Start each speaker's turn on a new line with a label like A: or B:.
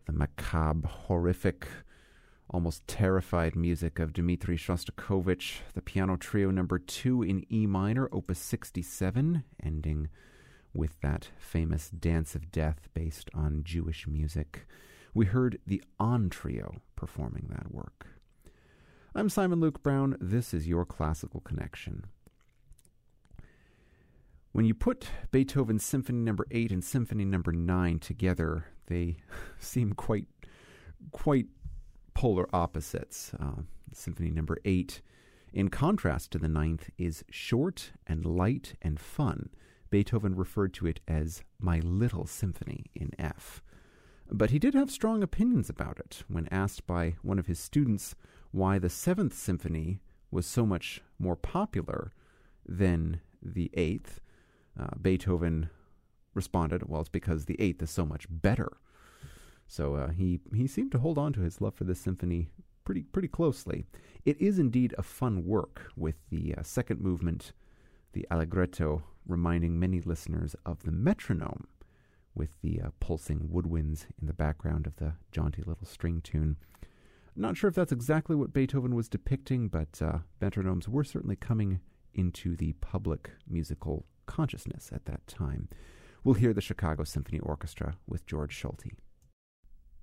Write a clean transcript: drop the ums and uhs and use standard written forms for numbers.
A: the macabre, horrific, almost terrified music of Dmitri Shostakovich, the Piano Trio No. 2 in E minor, Opus 67, ending with that famous Dance of Death based on Jewish music. We heard the On Trio performing that work. I'm Simon Luke Brown. This is your Classical Connection. When you put Beethoven's Symphony No. 8 and Symphony No. 9 together, they seem quite polar opposites. Symphony No. 8, in contrast to the Ninth, is short and light and fun. Beethoven referred to it as my little symphony in F. But he did have strong opinions about it when asked by one of his students why the Seventh Symphony was so much more popular than the Eighth. Beethoven responded, well, it's because the Eighth is so much better. So he seemed to hold on to his love for this symphony pretty closely. It is indeed a fun work, with the second movement, the Allegretto, reminding many listeners of the metronome, with the pulsing woodwinds in the background of the jaunty little string tune. Not sure if that's exactly what Beethoven was depicting, but metronomes were certainly coming into the public musical consciousness at that time. We'll hear the Chicago Symphony Orchestra with George Solti.